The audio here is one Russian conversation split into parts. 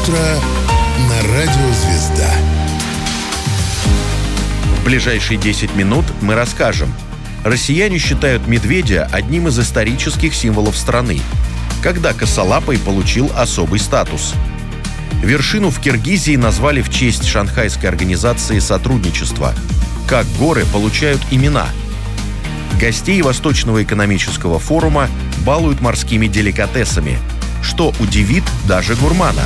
Утро на радио «Звезда». В ближайшие 10 минут мы расскажем. Россияне считают медведя одним из исторических символов страны. Когда косолапый получил особый статус? Вершину в Киргизии назвали в честь Шанхайской организации сотрудничества. Как горы получают имена? Гостей Восточного экономического форума балуют морскими деликатесами. Что удивит даже гурмана?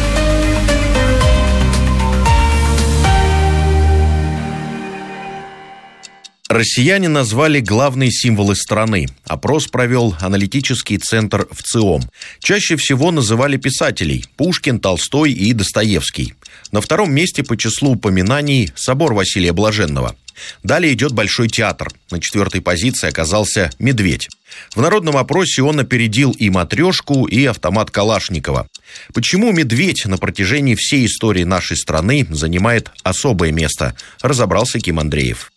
Россияне назвали главные символы страны. Опрос провел аналитический центр ВЦИОМ. Чаще всего называли писателей – Пушкин, Толстой и Достоевский. На втором месте по числу упоминаний собор Василия Блаженного. Далее идет Большой театр. На 4-й позиции оказался «Медведь». В народном опросе он опередил и «Матрешку», и автомат Калашникова. Почему «Медведь» на протяжении всей истории нашей страны занимает особое место, разобрался Ким Андреев.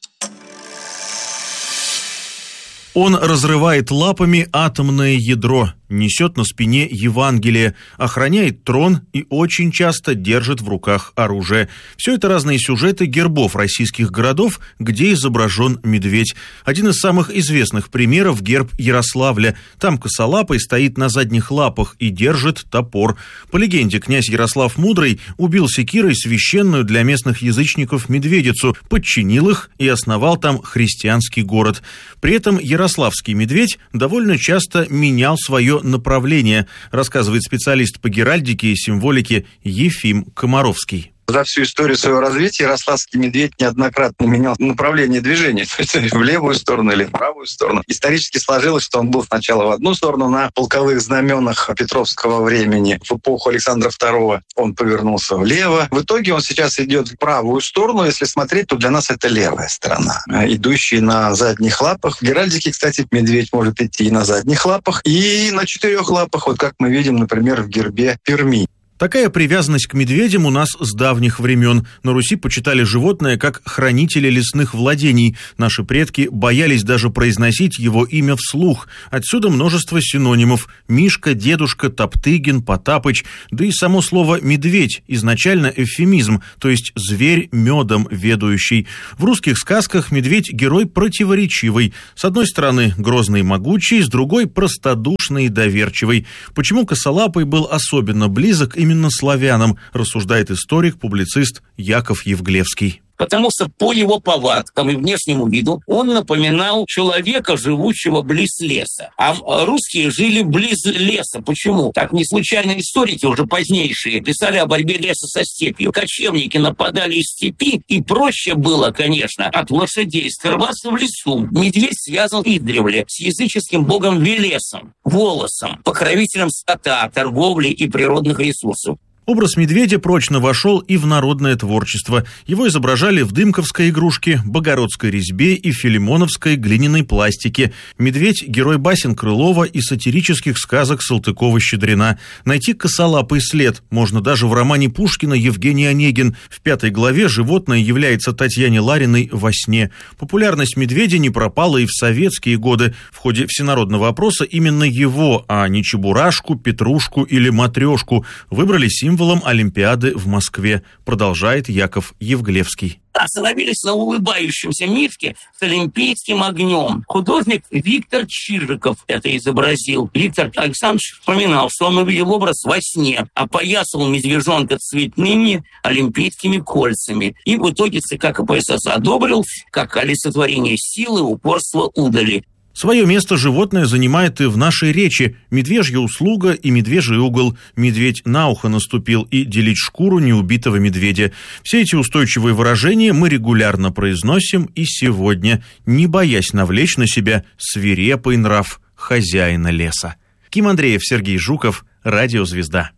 Он разрывает лапами атомное ядро, несет на спине Евангелие, охраняет трон и очень часто держит в руках оружие. Все это разные сюжеты гербов российских городов, где изображен медведь. Один из самых известных примеров – герб Ярославля. Там косолапый стоит на задних лапах и держит топор. По легенде, князь Ярослав Мудрый убил секирой священную для местных язычников медведицу, подчинил их и основал там христианский город. При этом ярославский медведь довольно часто менял свое направление, рассказывает специалист по геральдике и символике Ефим Комаровский. За всю историю своего развития ярославский медведь неоднократно менял направление движения, то есть в левую сторону или в правую сторону. Исторически сложилось, что он был сначала в одну сторону на полковых знаменах Петровского времени. В эпоху Александра II он повернулся влево. В итоге он сейчас идет в правую сторону. Если смотреть, то для нас это левая сторона, идущий на задних лапах. В геральдике, кстати, медведь может идти и на задних лапах, и на 4 лапах, вот как мы видим, например, в гербе Перми. Такая привязанность к медведям у нас с давних времен. На Руси почитали животное как хранителя лесных владений. Наши предки боялись даже произносить его имя вслух. Отсюда множество синонимов: Мишка, Дедушка, Топтыгин, Потапыч. Да и само слово «медведь» изначально эвфемизм, то есть зверь медом ведающий. В русских сказках медведь – герой противоречивый. С одной стороны грозный и могучий, с другой – простодушный и доверчивый. Почему косолапый был особенно близок именно славянам, рассуждает историк, публицист Яков Евглевский. Потому что по его повадкам и внешнему виду он напоминал человека, живущего близ леса. А русские жили близ леса. Почему? Так не случайно историки уже позднейшие писали о борьбе леса со степью. Кочевники нападали из степи, и проще было, конечно, от лошадей скрываться в лесу. Медведь связан издревле с языческим богом Велесом, Волосом, покровителем скота, торговли и природных ресурсов. Образ медведя прочно вошел и в народное творчество. Его изображали в дымковской игрушке, богородской резьбе и филимоновской глиняной пластике. Медведь – герой басен Крылова и сатирических сказок Салтыкова-Щедрина. Найти косолапый след можно даже в романе Пушкина «Евгений Онегин». В 5 главе животное является Татьяне Лариной во сне. Популярность медведя не пропала и в советские годы. В ходе всенародного опроса именно его, а не Чебурашку, Петрушку или Матрешку, выбрали символом Олимпиады в Москве, продолжает Яков Евглевский. Остановились на улыбающемся мишке с олимпийским огнем. Художник Виктор Чижиков это изобразил. Виктор Александрович вспоминал, что он увидел образ во сне, опоясал медвежонка цветными олимпийскими кольцами. И в итоге ЦК КПСС одобрил как олицетворение силы, упорства, удали. Свое место животное занимает и в нашей речи. Медвежья услуга и медвежий угол. Медведь на ухо наступил и делить шкуру неубитого медведя. Все эти устойчивые выражения мы регулярно произносим и сегодня, не боясь навлечь на себя свирепый нрав хозяина леса. Ким Андреев, Сергей Жуков, Радио «Звезда».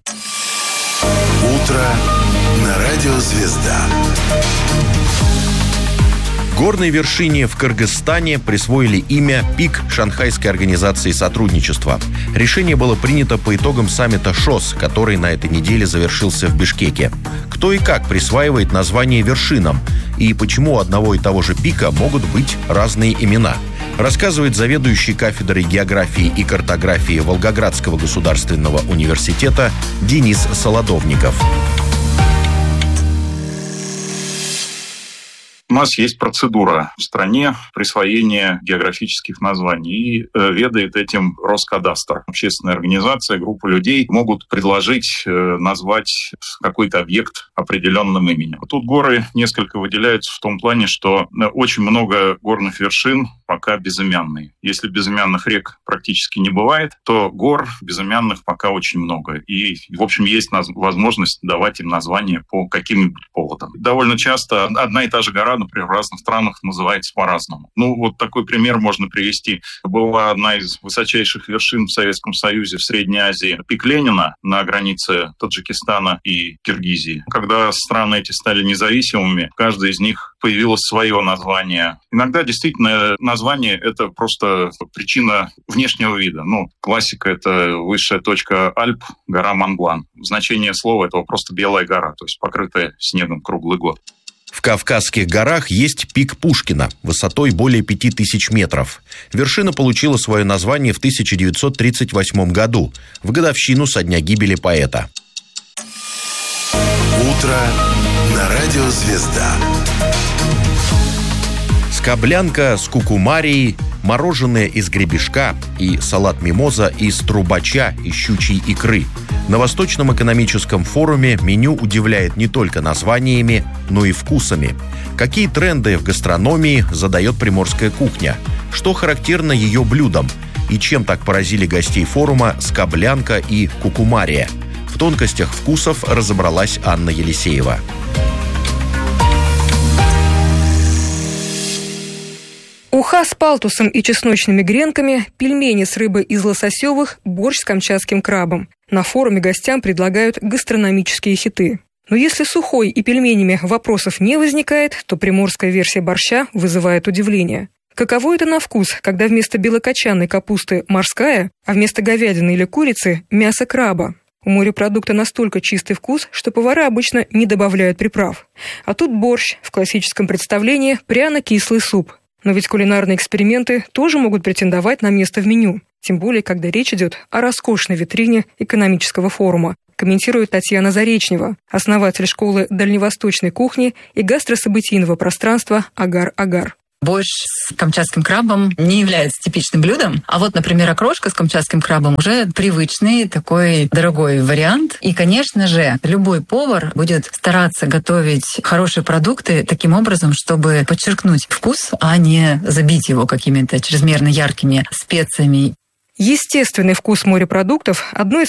Утро на Радио «Звезда». Горной вершине в Кыргызстане присвоили имя «Пик» Шанхайской организации сотрудничества. Решение было принято по итогам саммита ШОС, который на этой неделе завершился в Бишкеке. Кто и как присваивает название вершинам? И почему у одного и того же пика могут быть разные имена? рассказывает заведующий кафедрой географии и картографии Волгоградского государственного университета Денис Солодовников. У нас есть процедура в стране присвоения географических названий, и ведает этим Роскадастр. Общественная организация, группа людей могут предложить назвать какой-то объект определенным именем. Тут горы несколько выделяются в том плане, что очень много горных вершин пока безымянные. Если безымянных рек практически не бывает, то гор безымянных пока очень много. И, в общем, есть возможность давать им название по каким-нибудь поводам. Довольно часто одна и та же гора, например, в разных странах называется по-разному. Вот такой пример можно привести. Была одна из высочайших вершин в Советском Союзе в Средней Азии, пик Ленина на границе Таджикистана и Киргизии. Когда страны эти стали независимыми, каждая из них появилось свое название. Иногда действительно название – это просто причина внешнего вида. Классика – это высшая точка Альп, гора Монблан. Значение слова – это просто белая гора, то есть покрытая снегом круглый год. В Кавказских горах есть пик Пушкина высотой более 5000 метров. Вершина получила свое название в 1938 году, в годовщину со дня гибели поэта. Утро на радио «Звезда». Скоблянка с кукумарией, мороженое из гребешка и салат мимоза из трубача и щучьей икры. На Восточном экономическом форуме меню удивляет не только названиями, но и вкусами. Какие тренды в гастрономии задает приморская кухня? Что характерно ее блюдам? И чем так поразили гостей форума скоблянка и кукумария? В тонкостях вкусов разобралась Анна Елисеева. Уха с палтусом и чесночными гренками, пельмени с рыбой из лососевых, борщ с камчатским крабом. На форуме гостям предлагают гастрономические хиты. Но если с ухой и пельменями вопросов не возникает, то приморская версия борща вызывает удивление. Каково это на вкус, когда вместо белокочанной капусты морская, а вместо говядины или курицы мясо краба? У морепродукта настолько чистый вкус, что повара обычно не добавляют приправ. А тут борщ, в классическом представлении пряно-кислый суп. Но ведь кулинарные эксперименты тоже могут претендовать на место в меню. Тем более, когда речь идет о роскошной витрине экономического форума, комментирует Татьяна Заречнева, основатель школы дальневосточной кухни и гастрособытийного пространства «Агар-Агар». Борщ с камчатским крабом не является типичным блюдом. А вот, например, окрошка с камчатским крабом уже привычный, такой дорогой вариант. И, конечно же, любой повар будет стараться готовить хорошие продукты таким образом, чтобы подчеркнуть вкус, а не забить его какими-то чрезмерно яркими специями. Естественный вкус морепродуктов – одно из